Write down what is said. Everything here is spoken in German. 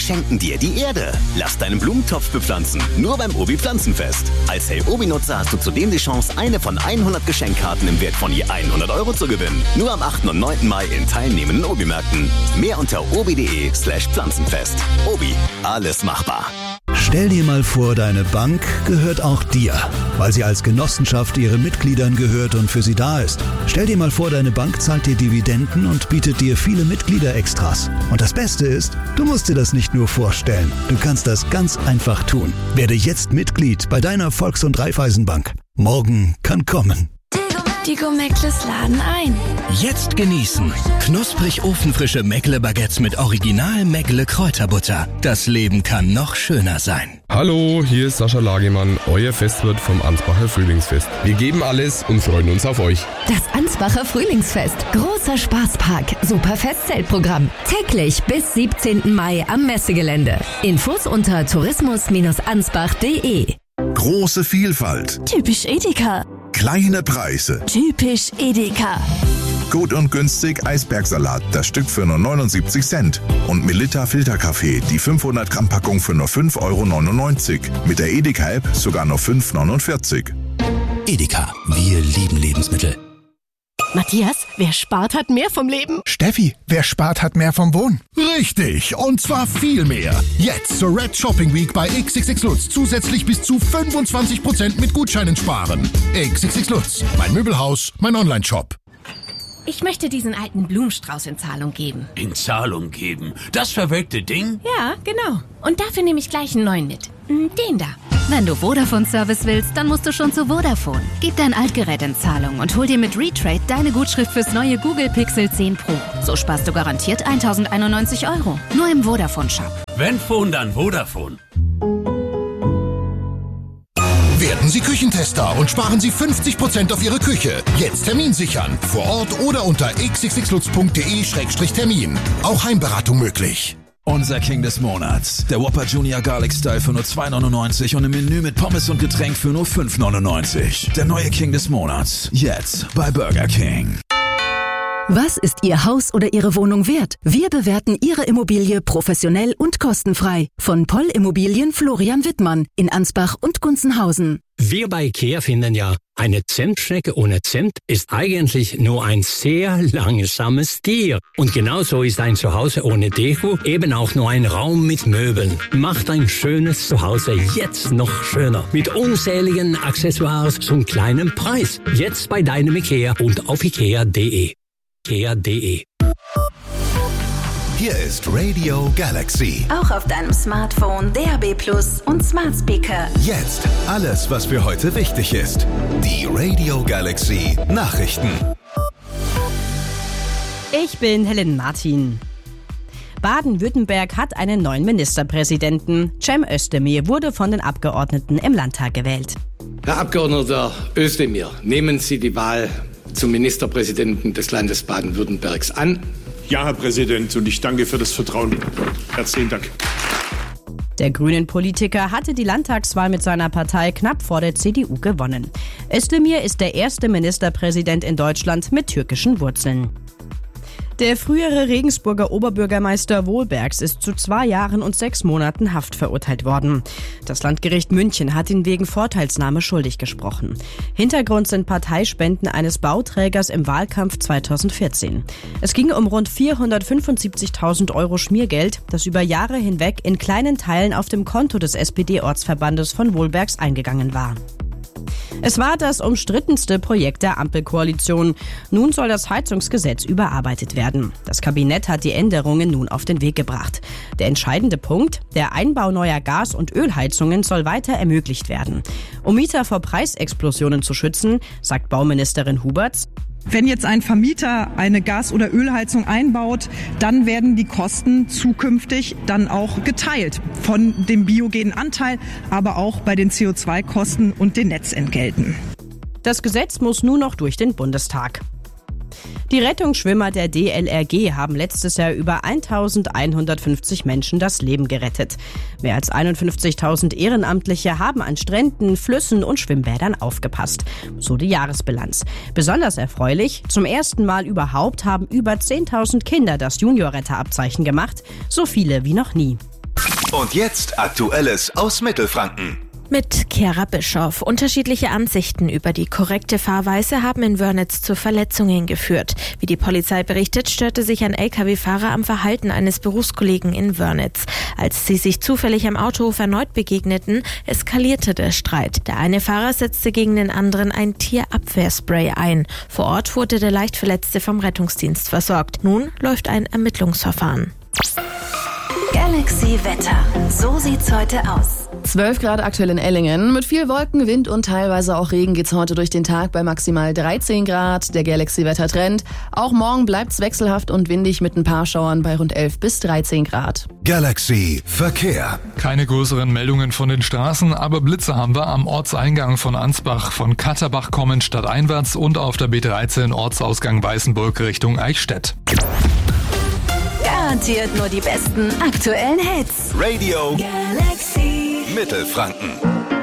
schenken dir die Erde. Lass deinen Blumentopf bepflanzen, nur beim Obi Pflanzenfest. Als Hey Obi-Nutzer hast du zudem die Chance, eine von 100 Geschenkkarten im Wert von je 100 € zu gewinnen. Nur am 8. und 9. Mai in teilnehmenden Obi-Märkten. Mehr unter obi.de/Pflanzenfest. Obi, alles machbar. Stell dir mal vor, deine Bank gehört auch dir, weil sie als Genossenschaft ihren Mitgliedern gehört und für sie da ist. Stell dir mal vor, deine Bank zahlt dir Dividenden und bietet dir viele Mitgliederextras. Und das Beste ist, du musst dir das nicht nur vorstellen. Du kannst das ganz einfach tun. Werde jetzt Mitglied bei deiner Volks- und Raiffeisenbank. Morgen kann kommen. Die Go-Meckles laden ein. Jetzt genießen. Knusprig ofenfrische Meckle-Baguettes mit Original Meckle-Kräuterbutter. Das Leben kann noch schöner sein. Hallo, hier ist Sascha Lagemann, euer Festwirt vom Ansbacher Frühlingsfest. Wir geben alles und freuen uns auf euch. Das Ansbacher Frühlingsfest. Großer Spaßpark. Super Festzeltprogramm. Täglich bis 17. Mai am Messegelände. Infos unter tourismus-ansbach.de. Große Vielfalt. Typisch Edeka. Kleine Preise. Typisch Edeka. Gut und günstig Eisbergsalat, das Stück für nur 79 Cent. Und Melitta Filterkaffee, die 500 Gramm Packung für nur 5,99 €. Mit der Edeka-App sogar nur 5,49 €. Edeka, wir lieben Lebensmittel. Matthias, wer spart, hat mehr vom Leben. Steffi, wer spart, hat mehr vom Wohnen. Richtig, und zwar viel mehr. Jetzt zur Red Shopping Week bei XXX Lutz zusätzlich bis zu 25% mit Gutscheinen sparen. XXX Lutz, mein Möbelhaus, mein Online-Shop. Ich möchte diesen alten Blumenstrauß in Zahlung geben. In Zahlung geben? Das verwelkte Ding? Ja, genau. Und dafür nehme ich gleich einen neuen mit. Den da. Wenn du Vodafone-Service willst, dann musst du schon zu Vodafone. Gib dein Altgerät in Zahlung und hol dir mit Retrade deine Gutschrift fürs neue Google Pixel 10 Pro. So sparst du garantiert 1.091 €. Nur im Vodafone-Shop. Wenn Phone, dann Vodafone. Werden Sie Küchentester und sparen Sie 50% auf Ihre Küche. Jetzt Termin sichern. Vor Ort oder unter xxxlutz.de/termin. Auch Heimberatung möglich. Unser King des Monats. Der Whopper Junior Garlic Style für nur 2,99 € und im Menü mit Pommes und Getränk für nur 5,99 €. Der neue King des Monats. Jetzt bei Burger King. Was ist Ihr Haus oder Ihre Wohnung wert? Wir bewerten Ihre Immobilie professionell und kostenfrei. Von Poll Immobilien Florian Wittmann in Ansbach und Gunzenhausen. Wir bei IKEA finden ja, eine Zentschnecke ohne Zimt ist eigentlich nur ein sehr langsames Tier. Und genauso ist ein Zuhause ohne Deko eben auch nur ein Raum mit Möbeln. Macht ein schönes Zuhause jetzt noch schöner. Mit unzähligen Accessoires zum kleinen Preis. Jetzt bei deinem IKEA und auf ikea.de. ikea.de. Hier ist Radio Galaxy. Auch auf deinem Smartphone, DAB+ und Smart Speaker. Jetzt alles, was für heute wichtig ist. Die Radio Galaxy Nachrichten. Ich bin Helen Martin. Baden-Württemberg hat einen neuen Ministerpräsidenten. Cem Özdemir wurde von den Abgeordneten im Landtag gewählt. Herr Abgeordneter Özdemir, nehmen Sie die Wahl zum Ministerpräsidenten des Landes Baden-Württembergs an? Ja, Herr Präsident, und ich danke für das Vertrauen. Herzlichen Dank. Der Grünen-Politiker hatte die Landtagswahl mit seiner Partei knapp vor der CDU gewonnen. Özdemir ist der erste Ministerpräsident in Deutschland mit türkischen Wurzeln. Der frühere Regensburger Oberbürgermeister Wohlbergs ist zu 2 Jahren und 6 Monaten Haft verurteilt worden. Das Landgericht München hat ihn wegen Vorteilsnahme schuldig gesprochen. Hintergrund sind Parteispenden eines Bauträgers im Wahlkampf 2014. Es ging um rund 475.000 € Schmiergeld, das über Jahre hinweg in kleinen Teilen auf dem Konto des SPD-Ortsverbandes von Wohlbergs eingegangen war. Es war das umstrittenste Projekt der Ampelkoalition. Nun soll das Heizungsgesetz überarbeitet werden. Das Kabinett hat die Änderungen nun auf den Weg gebracht. Der entscheidende Punkt: der Einbau neuer Gas- und Ölheizungen soll weiter ermöglicht werden. Um Mieter vor Preisexplosionen zu schützen, sagt Bauministerin Huberts: Wenn jetzt ein Vermieter eine Gas- oder Ölheizung einbaut, dann werden die Kosten zukünftig dann auch geteilt von dem biogenen Anteil, aber auch bei den CO2-Kosten und den Netzentgelten. Das Gesetz muss nun noch durch den Bundestag. Die Rettungsschwimmer der DLRG haben letztes Jahr über 1.150 Menschen das Leben gerettet. Mehr als 51.000 Ehrenamtliche haben an Stränden, Flüssen und Schwimmbädern aufgepasst. So die Jahresbilanz. Besonders erfreulich: zum ersten Mal überhaupt haben über 10.000 Kinder das Juniorretterabzeichen gemacht. So viele wie noch nie. Und jetzt Aktuelles aus Mittelfranken. Mit Kera Bischoff. Unterschiedliche Ansichten über die korrekte Fahrweise haben in Wörnitz zu Verletzungen geführt. Wie die Polizei berichtet, störte sich ein Lkw-Fahrer am Verhalten eines Berufskollegen in Wörnitz. Als sie sich zufällig am Autohof erneut begegneten, eskalierte der Streit. Der eine Fahrer setzte gegen den anderen ein Tierabwehrspray ein. Vor Ort wurde der Leichtverletzte vom Rettungsdienst versorgt. Nun läuft ein Ermittlungsverfahren. Galaxy Wetter. So sieht's heute aus. 12 Grad aktuell in Ellingen. Mit viel Wolken, Wind und teilweise auch Regen geht's heute durch den Tag bei maximal 13 Grad. Der Galaxy-Wetter-Trend. Auch morgen bleibt's wechselhaft und windig mit ein paar Schauern bei rund 11 bis 13 Grad. Galaxy Verkehr. Keine größeren Meldungen von den Straßen, aber Blitze haben wir am Ortseingang von Ansbach von Katterbach kommend stadteinwärts und auf der B13 Ortsausgang Weißenburg Richtung Eichstätt. Garantiert nur die besten aktuellen Hits. Radio Galaxy Mittelfranken.